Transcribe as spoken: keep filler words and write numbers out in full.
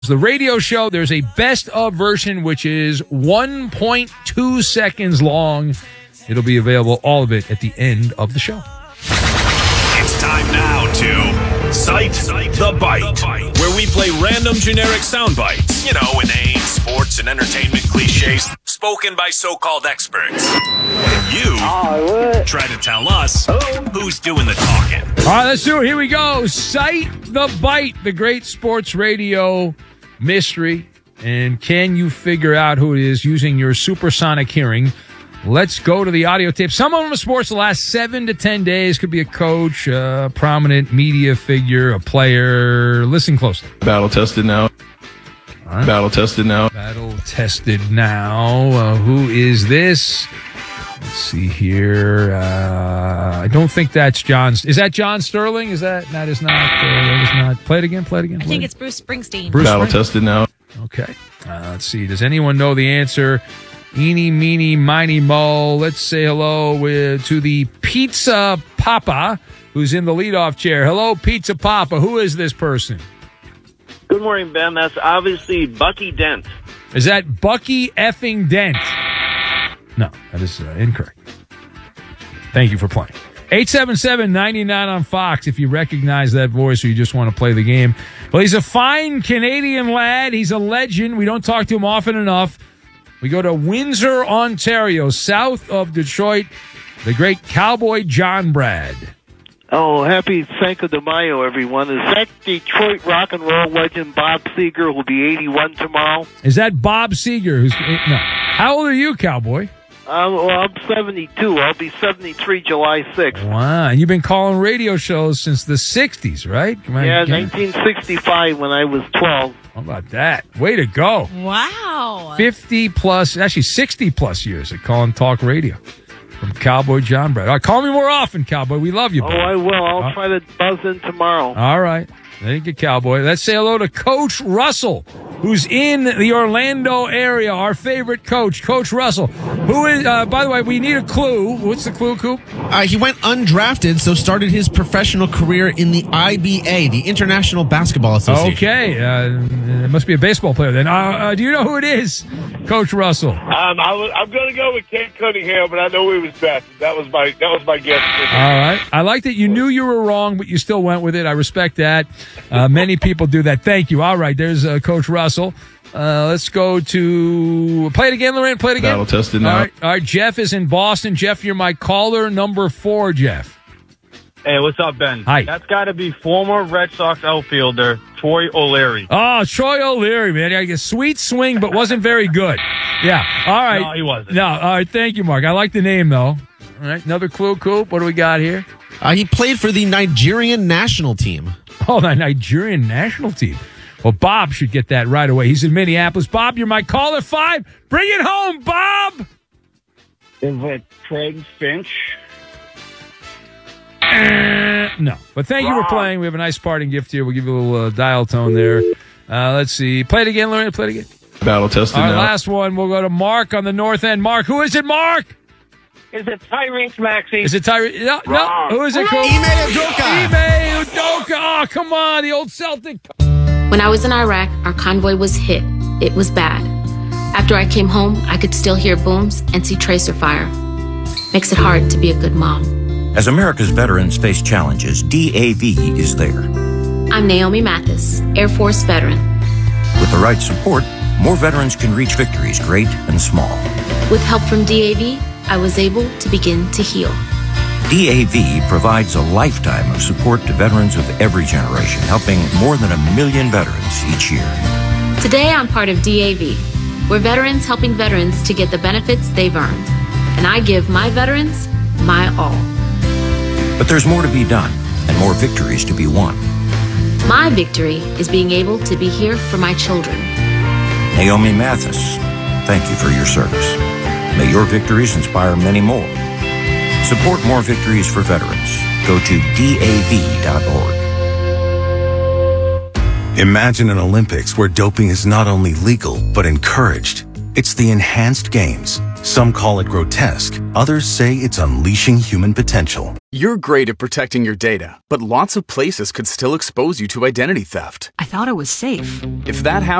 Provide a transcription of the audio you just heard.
The radio show, there's a best of version, which is one point two seconds long. It'll be available, all of it, at the end of the show. It's time now to Cite the Bite, where we play random generic sound bites. You know, inane sports and entertainment cliches spoken by so-called experts. And you oh, try to tell us who's doing the talking. All right, let's do it. Here we go. Cite the Bite, the great sports radio mystery. And can you figure out who it is using your supersonic hearing? Let's go to the audio tape. Some of them are sports the last seven to ten days. Could be a coach, a prominent media figure, a player. Listen closely. Battle tested now. All right. Battle tested now. Battle tested now. Uh, who is this? Let's see here. Uh, I don't think that's John. Is that John Sterling? Is that? That is not. Uh, that is not. Play it again. Play it again. I think it's Bruce Springsteen. Bruce Battle Spring? tested now. Okay. Uh, let's see. Does anyone know the answer? Eeny, meeny, miny, mo. Let's say hello with, to the Pizza Papa, who's in the leadoff chair. Hello, Pizza Papa. Who is this person? Good morning, Ben. That's obviously Bucky Dent. Is that Bucky effing Dent? No, that is uh, incorrect. Thank you for playing. eight seven seven, nine nine on Fox if you recognize that voice or you just want to play the game. Well, he's a fine Canadian lad. He's a legend. We don't talk to him often enough. We go to Windsor, Ontario, south of Detroit. The great cowboy John Brad. Oh, happy Cinco de Mayo, everyone. Is that Detroit rock and roll legend Bob Seger, who'll be eighty-one tomorrow? Is that Bob Seger? Who's no? How old are you, cowboy? Um, well, I'm seventy-two. I'll be seventy-three July sixth. Wow, and you've been calling radio shows since the sixties, right? Come on, yeah, come nineteen sixty-five when I was twelve. How about that? Way to go. Wow. fifty plus, actually sixty plus years of calling talk radio from Cowboy John Brad. All right, call me more often, Cowboy. We love you, Oh, buddy. I will. I'll Uh, try to buzz in tomorrow. All right. Thank you, Cowboy. Let's say hello to Coach Russell, who's in the Orlando area, our favorite coach, Coach Russell. Who is, uh, by the way, we need a clue. What's the clue, Coop? Uh, he went undrafted, so started his professional career in the I B A, the International Basketball Association. Okay. Uh, it must be a baseball player then. Uh, uh, do you know who it is, Coach Russell? Um, I was, I'm going to go with Ken Cunningham, but I know he was best. That was my that was my guess. All right. I like that you knew you were wrong, but you still went with it. I respect that. Uh, many people do that. Thank you. All right. There's uh, Coach Russell. Uh, let's go to play it again, Lorraine. Play it again. Battle tested now. All right. All right. Jeff is in Boston. Jeff, you're my caller number four, Jeff. Hey, what's up, Ben? Hi. That's got to be former Red Sox outfielder Troy O'Leary. Oh, Troy O'Leary, man. I guess sweet swing, but wasn't very good. Yeah. All right. No, he wasn't. No. All right. Thank you, Mark. I like the name, though. All right. Another clue, Coop. What do we got here? Uh, he played for the Nigerian national team. Oh, the Nigerian national team. Well, Bob should get that right away. He's in Minneapolis. Bob, you're my caller five. Bring it home, Bob. Is it Craig Finch? Uh, no. But thank you for playing. We have a nice parting gift here. We'll give you a little uh, dial tone there. Uh, let's see. Play it again, Lorraine. Play it again. Battle tested All right, now. last one. We'll go to Mark on the north end. Mark, who is it, Mark? Is it Tyrese Maxey? Is it Tyree? No, no. Wrong. Who is it? Coach? Ime Udoka. Ime Udoka. Oh, come on. The old Celtic. When I was in Iraq, our convoy was hit. It was bad. After I came home, I could still hear booms and see tracer fire. Makes it hard to be a good mom. As America's veterans face challenges, D A V is there. I'm Naomi Mathis, Air Force veteran. With the right support, more veterans can reach victories, great and small. With help from D A V, I was able to begin to heal. D A V provides a lifetime of support to veterans of every generation, helping more than a million veterans each year. Today, I'm part of D A V. We're veterans helping veterans to get the benefits they've earned. And I give my veterans my all. But there's more to be done and more victories to be won. My victory is being able to be here for my children. Naomi Mathis, thank you for your service. May your victories inspire many more. Support more victories for veterans. Go to D A V dot org. Imagine an Olympics where doping is not only legal, but encouraged. It's the enhanced games. Some call it grotesque. Others say it's unleashing human potential. You're great at protecting your data, but lots of places could still expose you to identity theft. I thought it was safe. If that happens,